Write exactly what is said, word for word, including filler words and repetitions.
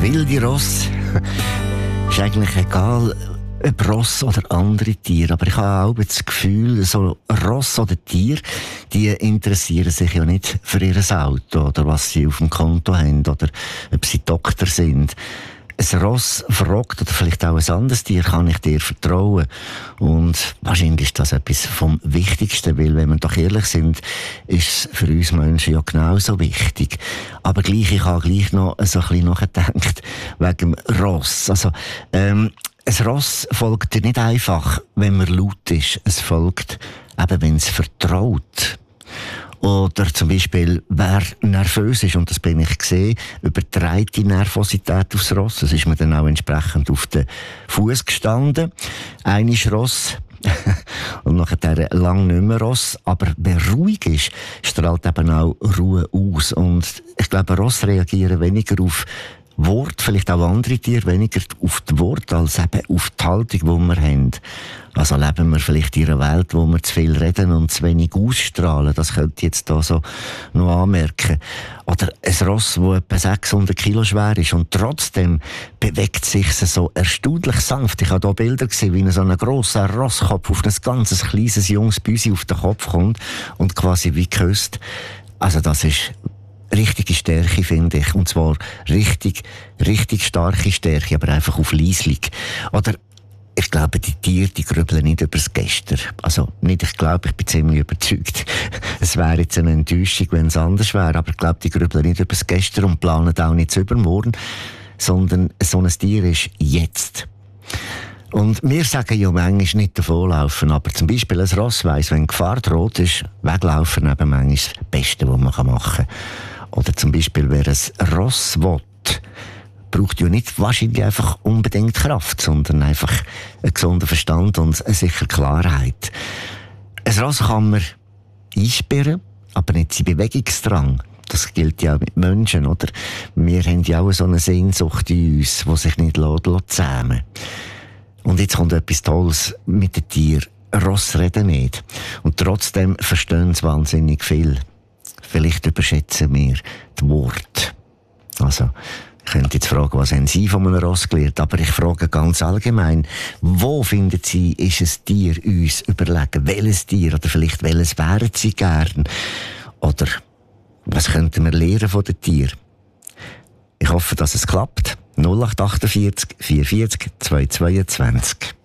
wilde Ross. Ist eigentlich egal, ob Ross oder andere Tiere. Aber ich habe auch das Gefühl, so Ross oder Tiere, die interessieren sich ja nicht für ihr Auto oder was sie auf dem Konto haben oder ob sie Doktor sind. Ein Ross fragt, oder vielleicht auch ein anderes Tier, kann ich dir vertrauen? Und wahrscheinlich ist das etwas vom Wichtigsten, weil, wenn wir doch ehrlich sind, ist es für uns Menschen ja genauso wichtig. Aber gleich, ich habe gleich noch so ein bisschen nachgedacht, wegen dem Ross. Also, ähm, ein Ross folgt dir nicht einfach, wenn man laut ist. Es folgt eben, wenn es vertraut. Oder zum Beispiel, wer nervös ist, und das bin ich gesehen, überträgt die Nervosität aufs Ross. Das ist mir dann auch entsprechend auf den Fuß gestanden. Ein ist Ross. Und nachher lang nicht mehr Ross. Aber wer ruhig ist, strahlt eben auch Ruhe aus. Und ich glaube, Ross reagieren weniger auf Wort, vielleicht auch andere Tiere, weniger auf die Worte als eben auf die Haltung, die wir haben. Also leben wir vielleicht in einer Welt, wo wir zu viel reden und zu wenig ausstrahlen. Das könnte ich jetzt da so noch anmerken. Oder ein Ross, das etwa sechshundert Kilo schwer ist und trotzdem bewegt sich so erstaunlich sanft. Ich habe hier Bilder gesehen, wie so ein grosser Rosskopf auf ein ganzes kleines junges Büsi auf den Kopf kommt und quasi wie geküsst. Also das ist richtige Stärke, finde ich. Und zwar richtig, richtig starke Stärke, aber einfach auf Leistung. Oder ich glaube, die Tiere, die grübeln nicht über das Gestern. Also nicht, ich glaube, ich bin ziemlich überzeugt. Es wäre jetzt eine Enttäuschung, wenn es anders wäre, aber ich glaube, die grübeln nicht über das Gestern und planen auch nicht das Übermorgen, sondern so ein Tier ist jetzt. Und wir sagen ja manchmal nicht davonlaufen, aber zum Beispiel ein Ross weiss, wenn Gefahr droht, ist weglaufen eben manchmal das Beste, was man machen kann. Oder zum Beispiel, wer ein Ross will, braucht ja nicht wahrscheinlich einfach unbedingt Kraft, sondern einfach einen gesunden Verstand und eine sichere Klarheit. Ein Ross kann man einsperren, aber nicht sein Bewegungsdrang. Das gilt ja auch mit Menschen, oder? Wir haben ja auch so eine Sehnsucht in uns, die sich nicht zähmen lässt. Und jetzt kommt etwas Tolles mit den Tieren. Ross reden nicht. Und trotzdem verstehen sie wahnsinnig viel. Vielleicht überschätzen wir die Worte. Also, ich könnte jetzt fragen, was haben Sie von einem Ross gelernt? Aber ich frage ganz allgemein, wo finden Sie, ist ein Tier uns überlegen? Welches Tier? Oder vielleicht welches wären Sie gern? Oder was könnten wir lernen von den Tieren? Ich hoffe, dass es klappt. null acht acht vier vier vier vier zwei zwei zwei